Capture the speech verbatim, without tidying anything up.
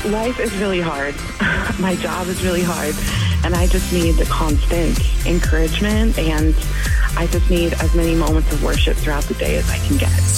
Life is really hard. My job is really hard. And I just need the constant encouragement, and I just need as many moments of worship throughout the day as I can get.